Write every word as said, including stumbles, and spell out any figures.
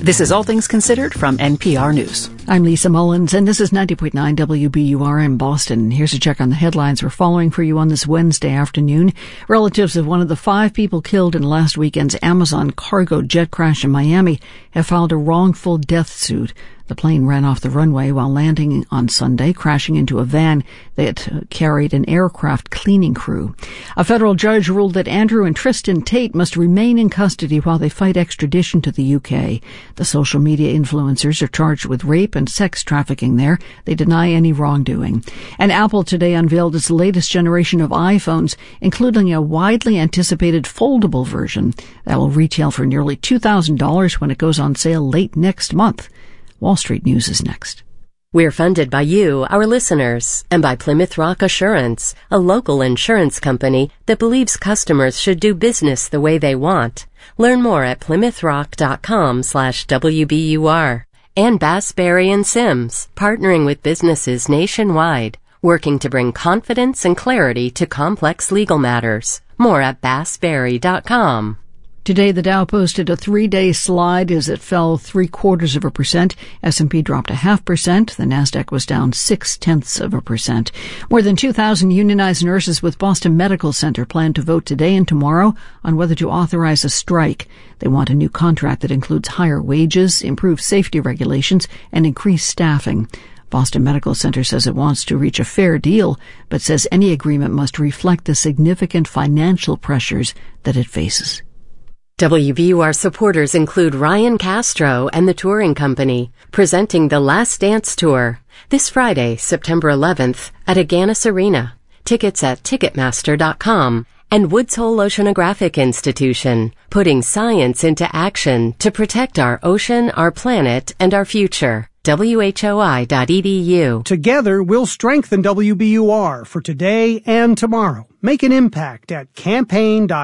This is All Things Considered from N P R News. I'm Lisa Mullins, and this is ninety point nine W B U R in Boston. Here's a check on the headlines we're following for you on this Wednesday afternoon. Relatives of one of the five people killed in last weekend's Amazon cargo jet crash in Miami have filed a wrongful death suit. The plane ran off the runway while landing on Sunday, crashing into a van that carried an aircraft cleaning crew. A federal judge ruled that Andrew and Tristan Tate must remain in custody while they fight extradition to the U K. The social media influencers are charged with rape and sex trafficking there. They deny any wrongdoing. And Apple today unveiled its latest generation of iPhones, including a widely anticipated foldable version that will retail for nearly two thousand dollars when it goes on sale late next month. Wall Street News is next. We're funded by you, our listeners, and by Plymouth Rock Assurance, a local insurance company that believes customers should do business the way they want. Learn more at plymouth rock dot com slash W B U R. And Bass, Berry and Sims, partnering with businesses nationwide, working to bring confidence and clarity to complex legal matters. More at bass berry dot com. Today, the Dow posted a three-day slide as it fell three-quarters of a percent. S and P dropped a half percent. The Nasdaq was down six-tenths of a percent. More than two thousand unionized nurses with Boston Medical Center plan to vote today and tomorrow on whether to authorize a strike. They want a new contract that includes higher wages, improved safety regulations, and increased staffing. Boston Medical Center says it wants to reach a fair deal, but says any agreement must reflect the significant financial pressures that it faces. W B U R supporters include Ryan Castro and the Touring Company, presenting the Last Dance Tour this Friday, September eleventh, at Agganis Arena. Tickets at ticketmaster dot com. And Woods Hole Oceanographic Institution, putting science into action to protect our ocean, our planet, and our future. W H O I dot E D U. Together, we'll strengthen W B U R for today and tomorrow. Make an impact at campaign dot